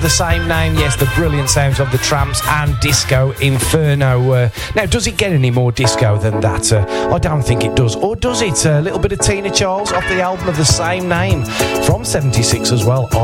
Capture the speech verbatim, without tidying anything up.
The same name, yes, the brilliant sounds of the Tramps and Disco Inferno. Uh, now, does it get any more disco than that? Uh, I don't think it does. Or does it? A little bit of Tina Charles off the album of the same name from seventy-six as well.